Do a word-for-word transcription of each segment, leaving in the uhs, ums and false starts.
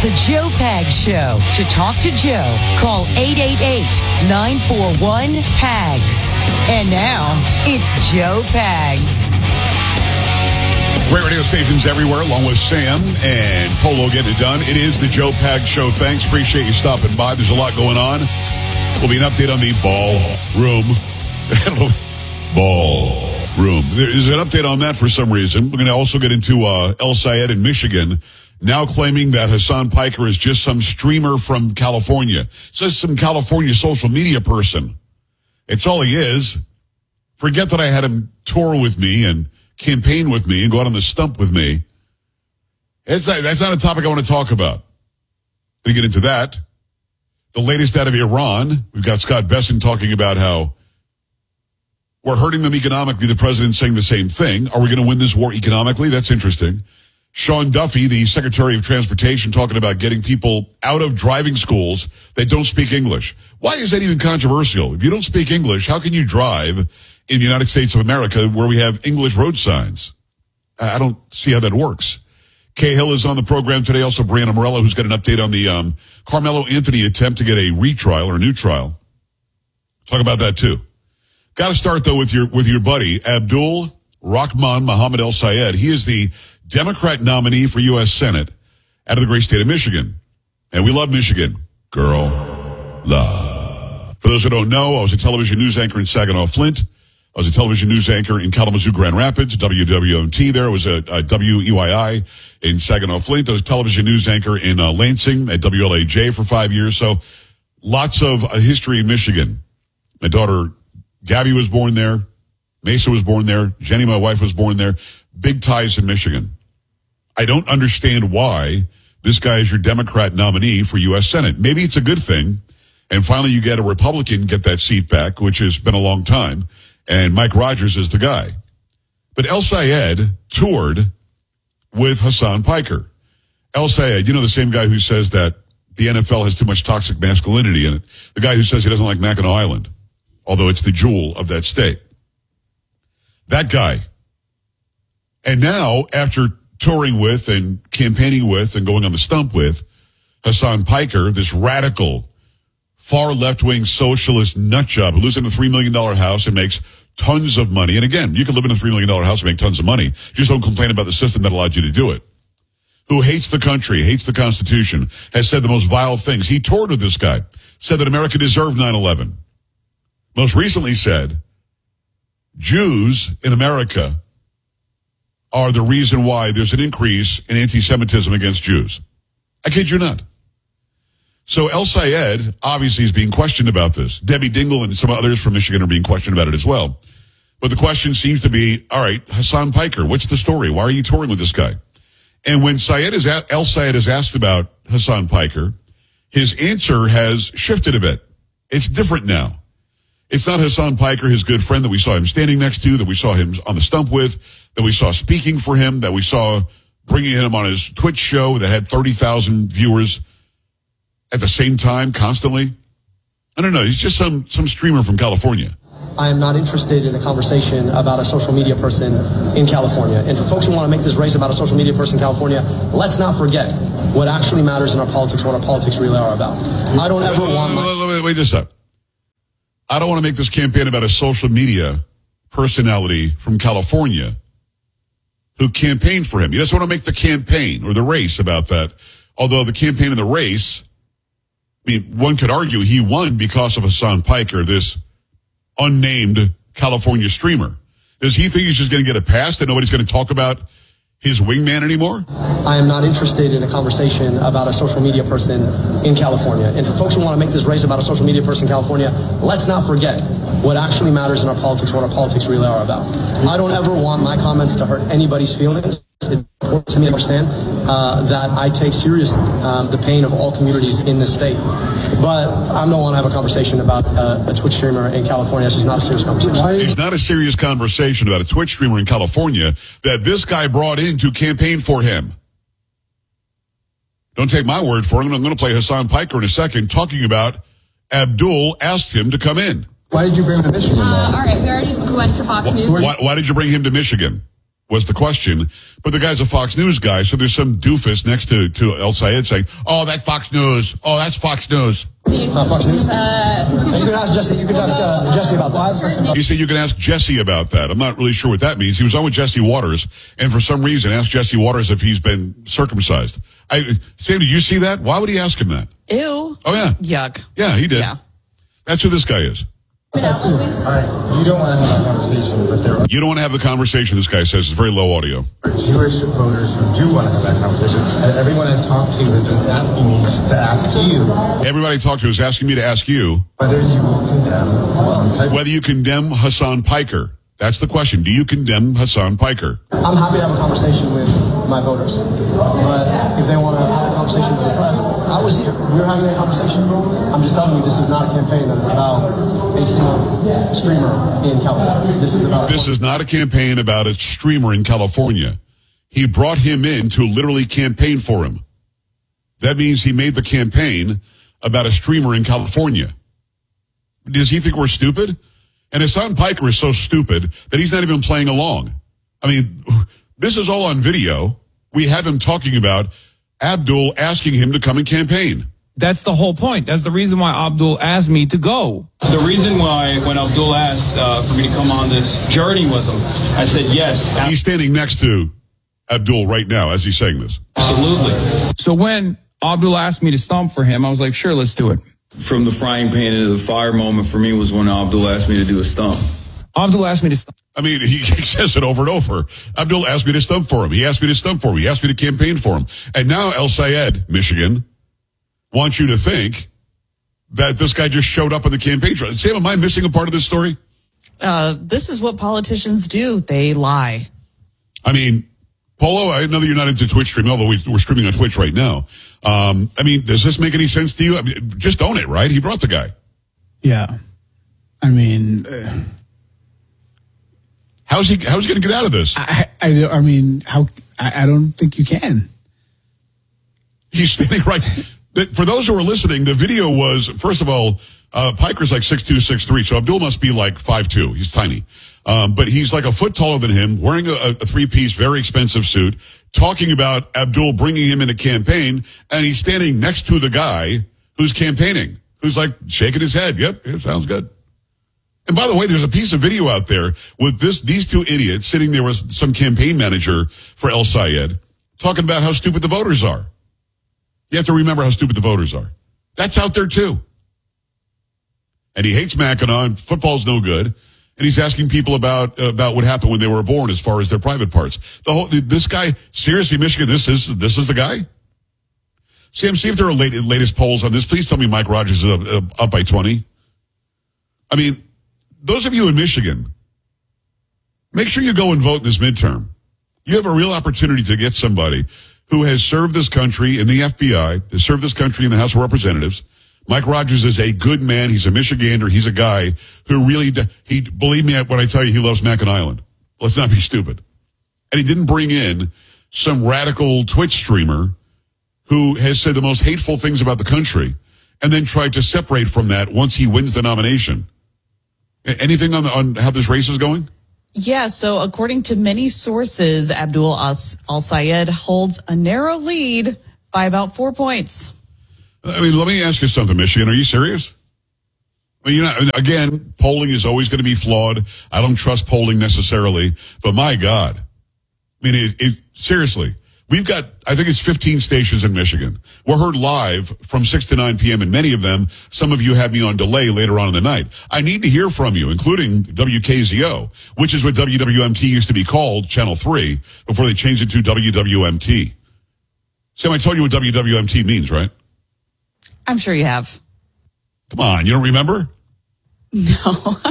The Joe Pags Show. To talk to Joe, call eight eight eight, nine four one, P A G S. And now, it's Joe Pags. Great radio stations everywhere, along with Sam and Polo getting it done. It is the Joe Pags Show. Thanks. Appreciate you stopping by. There's a lot going on. Will be an update on the ball room. ball room. There's an update on that for some reason. We're going to also get into uh, El Sayed in Michigan, now claiming that Hassan Piker is just some streamer from California. Says some California social media person. It's all he is. Forget that I had him tour with me and campaign with me and go out on the stump with me. It's not, that's not a topic I want to talk about. Going to get into that. The latest out of Iran. We've got Scott Besson talking about how we're hurting them economically. The president's saying the same thing. Are we going to win this war economically? That's interesting. Sean Duffy, the Secretary of Transportation, talking about getting people out of driving schools that don't speak English. Why is that even controversial? If you don't speak English, how can you drive in the United States of America where we have English road signs? I don't see how that works. Kay Hill is on the program today. Also, Brianna Morello, who's got an update on the um, Carmelo Anthony attempt to get a retrial or a new trial. Talk about that too. Got to start though with your with your buddy Abdul Rahman Mohammed El Sayed. He is the Democrat nominee for U S Senate out of the great state of Michigan. And we love Michigan. Girl, love. For those who don't know, I was a television news anchor in Saginaw Flint. I was a television news anchor in Kalamazoo, Grand Rapids, W W M T there. I was a, a W E Y I in Saginaw Flint. I was a television news anchor in uh, Lansing at W L A J for five years. So lots of uh, history in Michigan. My daughter Gabby was born there. Mesa was born there. Jenny, my wife, was born there. Big ties in Michigan. I don't understand why this guy is your Democrat nominee for U S Senate. Maybe it's a good thing. And finally you get a Republican get that seat back, which has been a long time. And Mike Rogers is the guy. But El Sayed toured with Hassan Piker. El Sayed, you know, the same guy who says that the N F L has too much toxic masculinity in it. The guy who says he doesn't like Mackinac Island, although it's the jewel of that state. That guy. And now, after touring with and campaigning with and going on the stump with Hassan Piker, this radical, far left-wing socialist nutjob who lives in a three million dollars house and makes tons of money. And again, you can live in a three million dollars house and make tons of money. Just don't complain about the system that allowed you to do it. Who hates the country, hates the Constitution, has said the most vile things. He toured with this guy, said that America deserved nine eleven. Most recently said, Jews in America are the reason why there's an increase in anti-Semitism against Jews. I kid you not. So El Sayed obviously is being questioned about this. Debbie Dingell and some others from Michigan are being questioned about it as well. But the question seems to be, all right, Hassan Piker, what's the story? Why are you touring with this guy? And when Sayed is at, El Sayed is asked about Hassan Piker, his answer has shifted a bit. It's different now. It's not Hassan Piker, his good friend that we saw him standing next to, that we saw him on the stump with, that we saw speaking for him, that we saw bringing him on his Twitch show that had thirty thousand viewers at the same time, constantly. I don't know. He's just some, some streamer from California. I am not interested in a conversation about a social media person in California. And for folks who want to make this race about a social media person in California, let's not forget what actually matters in our politics, what our politics really are about. I don't ever want my... Wait, wait just a second. I don't want to make this campaign about a social media personality from California who campaigned for him. He doesn't want to make the campaign or the race about that. Although the campaign and the race, I mean, one could argue he won because of Hassan Piker, this unnamed California streamer. Does he think he's just going to get a pass, that nobody's going to talk about his wingman anymore? I am not interested in a conversation about a social media person in California. And for folks who want to make this race about a social media person in California, let's not forget what actually matters in our politics, what our politics really are about. I don't ever want my comments to hurt anybody's feelings. It's important to me to understand uh, that I take serious um, the pain of all communities in this state. But I don't want to have a conversation about uh, a Twitch streamer in California. It's just not a serious conversation. It's not a serious conversation about a Twitch streamer in California that this guy brought in to campaign for him. Don't take my word for it. I'm going to play Hassan Piker in a second talking about Abdul asked him to come in. Why did you bring him to Michigan? Uh, all right, we already went to Fox News. Why, why did you bring him to Michigan? was the question. But the guy's a Fox News guy, so there's some doofus next to, to El Sayed saying, oh, that's Fox News. Oh, that's Fox News. Uh, Fox News? Uh, you can ask Jesse, you can ask uh, Jesse about that. He said you can ask Jesse about that. I'm not really sure what that means. He was on with Jesse Waters, and for some reason asked Jesse Waters if he's been circumcised. I, Sam, did you see that? Why would he ask him that? Ew. Oh, yeah. Yuck. Yeah, he did. Yeah. That's who this guy is. All right, you don't want to have that conversation, but there are You don't want to have the conversation, this guy says. It's very low audio. Jewish voters who do want to have that conversation. And everyone I've talked to has been asking me to ask you. Everybody I talked to is asking me to ask you Whether you will condemn um, whether you condemn Hassan Piker. That's the question. Do you condemn Hassan Piker? I'm happy to have a conversation with my voters. But if they want to have a conversation with the press, I was here. We were having a conversation. I'm just telling you, this is not a campaign that is about a single streamer in California. This is about... This is not a campaign about a streamer in California. He brought him in to literally campaign for him. That means he made the campaign about a streamer in California. Does he think we're stupid? And Hassan Piker is so stupid that he's not even playing along. I mean, this is all on video. We have him talking about Abdul asking him to come and campaign. That's the whole point. That's the reason why Abdul asked me to go. The reason why when Abdul asked uh, for me to come on this journey with him, I said yes. He's standing next to Abdul right now as he's saying this. Absolutely. So when Abdul asked me to stomp for him, I was like, sure, let's do it. From the frying pan into the fire moment for me was when Abdul asked me to do a stump. Abdul asked me to stump. I mean, he, he says it over and over. Abdul asked me to stump for him. He asked me to stump for him. He asked me to campaign for him. And now El Sayed, Michigan, wants you to think that this guy just showed up on the campaign trail. Sam, am I missing a part of this story? Uh, this is what politicians do. They lie. I mean, Polo, I know that you're not into Twitch streaming, although we, we're streaming on Twitch right now. Um, I mean, does this make any sense to you? I mean, just own it, right? He brought the guy. Yeah. I mean... Uh, how's he, how's he going to get out of this? I, I, I mean, how? I, I don't think you can. He's standing right... For those who are listening, the video was, first of all, uh, Piker's like six two, six three, so Abdul must be like five two. He's tiny. Um, but he's like a foot taller than him, wearing a, a three-piece, very expensive suit, talking about Abdul bringing him in a campaign, and he's standing next to the guy who's campaigning, who's like shaking his head. Yep, it sounds good. And by the way, there's a piece of video out there with this these two idiots sitting there with some campaign manager for El Sayed talking about how stupid the voters are. You have to remember how stupid the voters are. That's out there too. And he hates Mackinac, and football's no good. And he's asking people about uh, about what happened when they were born as far as their private parts. The whole this guy, seriously, Michigan, this is this is the guy? Sam, see if there are late, latest polls on this. Please tell me Mike Rogers is up, up by twenty. I mean, those of you in Michigan, make sure you go and vote in this midterm. You have a real opportunity to get somebody who has served this country in the F B I, has served this country in the House of Representatives. Mike Rogers is a good man. He's a Michigander. He's a guy who really, he believe me when I tell you he loves Mackinac Island. Let's not be stupid. And he didn't bring in some radical Twitch streamer who has said the most hateful things about the country and then tried to separate from that once he wins the nomination. Anything on, the, on how this race is going? Yeah, so according to many sources, Abdul Al-Sayed holds a narrow lead by about four points. I mean, let me ask you something, Michigan. Are you serious? I mean, you know, again, polling is always going to be flawed. I don't trust polling necessarily, but my God. I mean, it, it, seriously, we've got, I think it's fifteen stations in Michigan. We're heard live from six to nine p.m. and many of them, some of you have me on delay later on in the night. I need to hear from you, including W K Z O, which is what W W M T used to be called, Channel three, before they changed it to W W M T. Sam, I told you what W W M T means, right? I'm sure you have. Come on, you don't remember? No.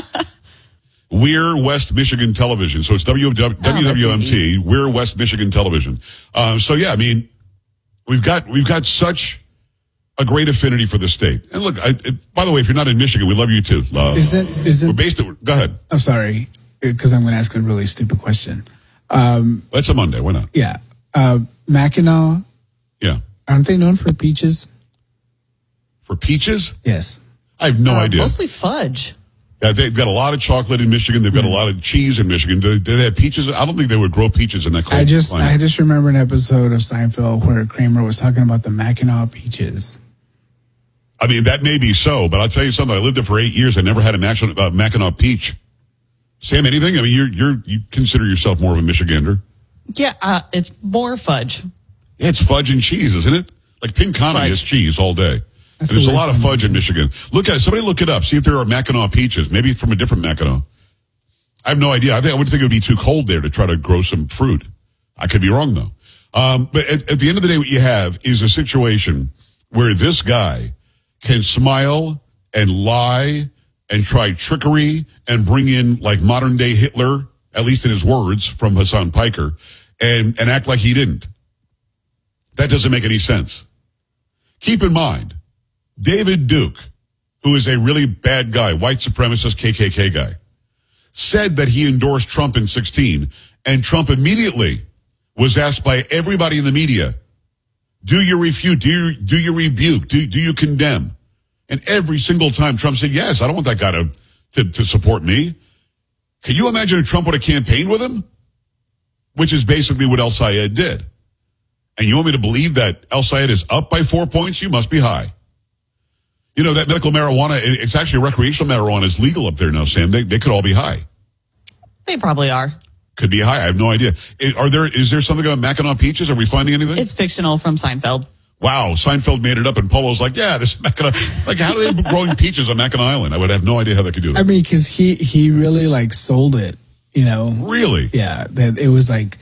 We're West Michigan Television. So it's W W M T, oh, We're West Michigan Television. Um, so yeah, I mean, we've got, we've got such a great affinity for the state. And look, I, it, by the way, if you're not in Michigan, we love you too. Love. Is it, is it, we're based at, go ahead. I'm sorry, because I'm going to ask a really stupid question. Um, That's a Monday. Why not? Yeah. Uh, Mackinac. Yeah. Aren't they known for peaches? For peaches? Yes. I have no uh, idea. Mostly fudge. Yeah, they've got a lot of chocolate in Michigan. They've got mm. a lot of cheese in Michigan. Do, do they have peaches? I don't think they would grow peaches in that cold I just, climate. I just remember an episode of Seinfeld where Kramer was talking about the Mackinac peaches. I mean, that may be so, but I'll tell you something. I lived there for eight years. I never had a national, uh, Mackinac peach. Sam, anything? I mean, you're, you're, you consider yourself more of a Michigander. Yeah, uh, it's more fudge. Yeah, it's fudge and cheese, isn't it? Like Pinconning is cheese all day. And there's a lot of fudge in Michigan. Look at it. Somebody look it up. See if there are Mackinac peaches. Maybe from a different Mackinac. I have no idea. I think I would think it would be too cold there to try to grow some fruit. I could be wrong though. Um, but at, at the end of the day, what you have is a situation where this guy can smile and lie and try trickery and bring in like modern day Hitler, at least in his words, from Hassan Piker, and, and act like he didn't. That doesn't make any sense. Keep in mind, David Duke, who is a really bad guy, white supremacist K K K guy, said that he endorsed Trump in sixteen, and Trump immediately was asked by everybody in the media, do you refute, do you, do you rebuke, do, do you condemn? And every single time Trump said, yes, I don't want that guy to, to, to support me. Can you imagine if Trump would have campaigned with him? Which is basically what El Sayed did. And you want me to believe that El Sayed is up by four points? You must be high. You know, that medical marijuana, it's actually recreational marijuana is legal up there now, Sam. They, they could all be high. They probably are. Could be high. I have no idea. Are there, is there something about Mackinac peaches? Are we finding anything? It's fictional from Seinfeld. Wow. Seinfeld made it up and Polo's like, yeah, this Mackinac, like how are they growing peaches on Mackinac Island? I would have no idea how they could do that. I mean, cause he, he really like sold it, you know? Really? Yeah. That it was like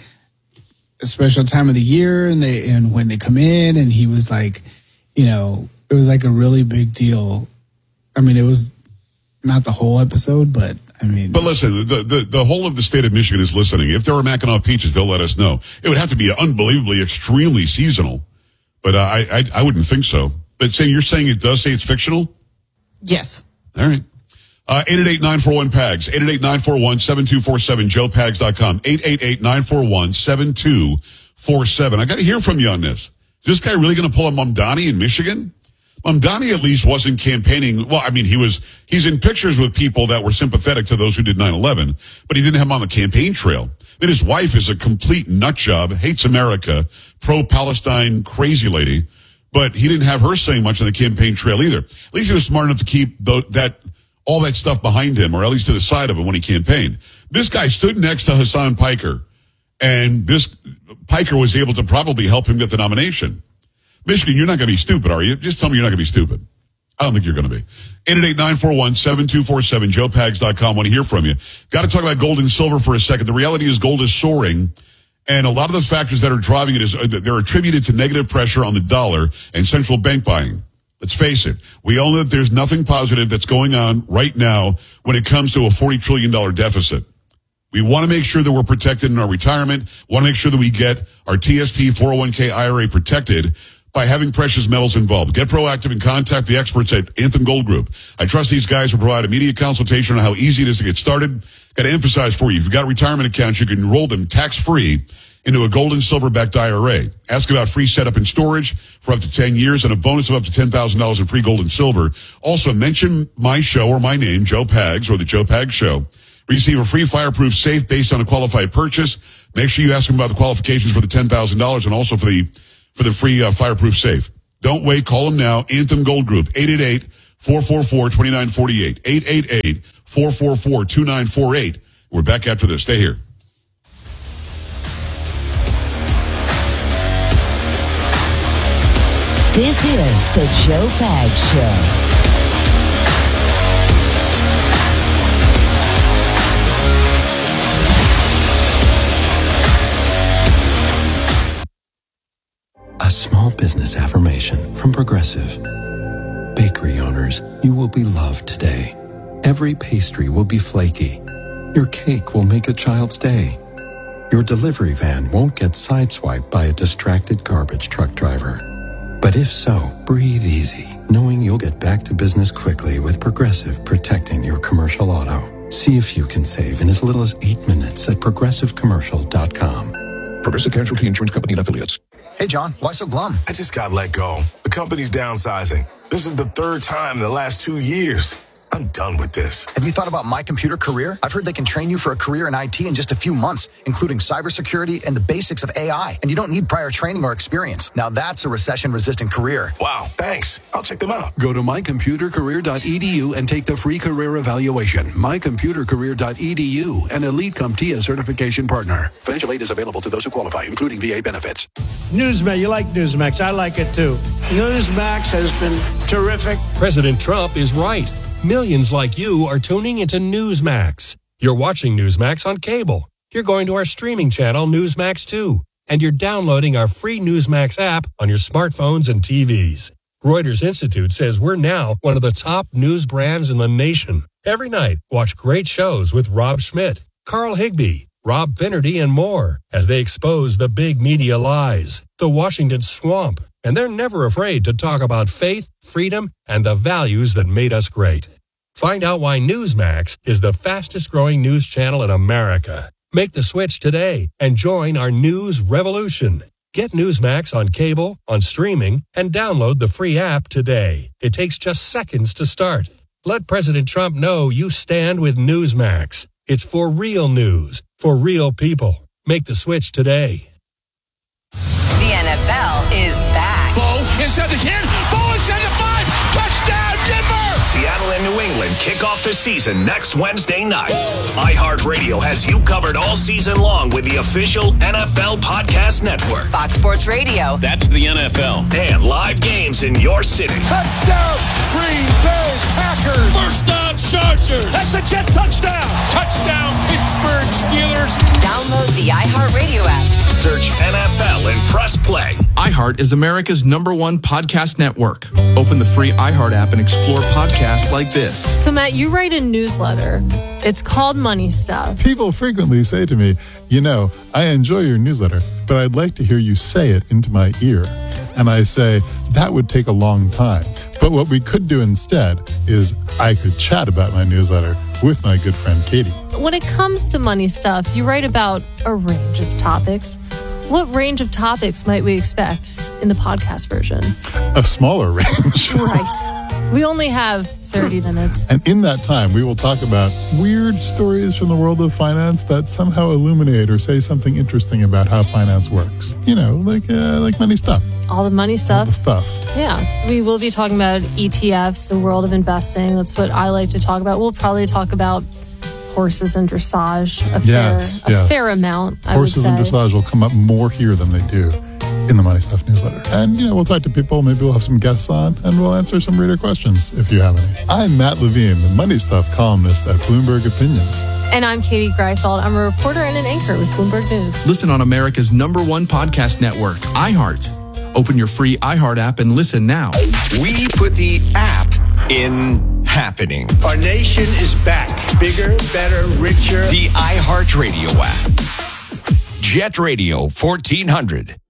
a special time of the year and they, and when they come in and he was like, you know, it was like a really big deal. I mean, it was not the whole episode, but I mean. But listen, the, the, the whole of the state of Michigan is listening. If there are Mackinac peaches, they'll let us know. It would have to be unbelievably, extremely seasonal. But uh, I, I I wouldn't think so. But saying you're saying it does say it's fictional? Yes. All right. Uh, eight eight eight, nine four one, P A G S. eight eight eight, nine four one, seven two four seven, joe pags dot com. eight eight eight, nine four one, seven two four seven. I got to hear from you on this. Is this guy really going to pull a Mamdani in Michigan? Mamdani at least wasn't campaigning. Well, I mean, he was, he's in pictures with people that were sympathetic to those who did nine eleven, but he didn't have him on the campaign trail. I mean, his wife is a complete nut job, hates America, pro-Palestine crazy lady, but he didn't have her saying much on the campaign trail either. At least he was smart enough to keep the, that, all that stuff behind him, or at least to the side of him when he campaigned. This guy stood next to Hassan Piker, and this Piker was able to probably help him get the nomination. Michigan, you're not going to be stupid, are you? Just tell me you're not going to be stupid. I don't think you're going to be. eight eight eight, nine four one, seven two four seven, joe pags dot com. Want to hear from you. Got to talk about gold and silver for a second. The reality is gold is soaring, and a lot of the factors that are driving it is uh, they're attributed to negative pressure on the dollar and central bank buying. Let's face it. We all know that there's nothing positive that's going on right now when it comes to a forty trillion dollars deficit. We want to make sure that we're protected in our retirement, want to make sure that we get our T S P four oh one k I R A protected by having precious metals involved. Get proactive and contact the experts at Anthem Gold Group. I trust these guys will provide immediate consultation on how easy it is to get started. Got to emphasize for you, if you've got retirement accounts, you can enroll them tax-free into a gold and silver-backed I R A. Ask about free setup and storage for up to ten years and a bonus of up to ten thousand dollars in free gold and silver. Also, mention my show or my name, Joe Pags, or the Joe Pags Show. Receive a free fireproof safe based on a qualified purchase. Make sure you ask them about the qualifications for the ten thousand dollars and also for the for the free uh, fireproof safe. Don't wait. Call them now. Anthem Gold Group, eight eight eight, four four four, two nine four eight, eight eight eight, four four four, two nine four eight. We're back after this. Stay here. This is the Joe Pags Show. A small business affirmation from Progressive. Bakery owners, you will be loved today. Every pastry will be flaky. Your cake will make a child's day. Your delivery van won't get sideswiped by a distracted garbage truck driver. But if so, breathe easy, knowing you'll get back to business quickly with Progressive protecting your commercial auto. See if you can save in as little as eight minutes at progressive commercial dot com. Progressive Casualty Insurance Company and affiliates. Hey, John, why so glum? I just got let go. The company's downsizing. This is the third time in the last two years. I'm done with this. Have you thought about My Computer Career? I've heard they can train you for a career in I T in just a few months, including cybersecurity and the basics of A I. And you don't need prior training or experience. Now that's a recession-resistant career. Wow, thanks. I'll check them out. Go to my computer career dot e d u and take the free career evaluation. my computer career dot e d u, an Elite CompTIA certification partner. Financial aid is available to those who qualify, including V A benefits. Newsmax, you like Newsmax. I like it too. Newsmax has been terrific. President Trump is right. Millions like you are tuning into Newsmax. You're watching Newsmax on cable. You're going to our streaming channel, Newsmax two. And you're downloading our free Newsmax app on your smartphones and T Vs. Reuters Institute says we're now one of the top news brands in the nation. Every night, watch great shows with Rob Schmidt, Carl Higbie, Rob Finnerty, and more as they expose the big media lies, the Washington swamp. And they're never afraid to talk about faith, freedom, and the values that made us great. Find out why Newsmax is the fastest-growing news channel in America. Make the switch today and join our news revolution. Get Newsmax on cable, on streaming, and download the free app today. It takes just seconds to start. Let President Trump know you stand with Newsmax. It's for real news, for real people. Make the switch today. The N F L is back. Bo inside the ten. Bo inside the five. Touchdown, Denver! Seattle and New England kick off the season next Wednesday night. iHeartRadio has you covered all season long with the official N F L Podcast Network. Fox Sports Radio. That's the N F L. And live games in your city. Touchdown, Green Bay Packers. First down, Chargers. That's a Jet touchdown. Touchdown, Pittsburgh Steelers. Download the iHeartRadio app. Search N F L and press play. iHeart is America's number one podcast network. Open the free iHeart app and explore podcasts like this. So, Matt, you write a newsletter. It's called Money Stuff. People frequently say to me, you know, I enjoy your newsletter, but I'd like to hear you say it into my ear. And I say, that would take a long time. But what we could do instead is I could chat about my newsletter with my good friend Katie. When it comes to money stuff, you write about a range of topics. What range of topics might we expect in the podcast version? A smaller range. Right. We only have thirty minutes. And in that time, we will talk about weird stories from the world of finance that somehow illuminate or say something interesting about how finance works. You know, like uh, like money stuff. All the money stuff. All the stuff. Yeah. We will be talking about E T Fs, the world of investing. That's what I like to talk about. We'll probably talk about horses and dressage a fair, yes, a yes. fair amount, I Horses would say. and dressage will come up more here than they do in the Money Stuff newsletter. And, you know, we'll talk to people. Maybe we'll have some guests on, and we'll answer some reader questions if you have any. I'm Matt Levine, the Money Stuff columnist at Bloomberg Opinion. And I'm Katie Greifeld. I'm a reporter and an anchor with Bloomberg News. Listen on America's number one podcast network, iHeart. Open your free iHeart app and listen now. We put the app in happening. Our nation is back. Bigger, better, richer. The iHeartRadio app. Jet Radio fourteen hundred.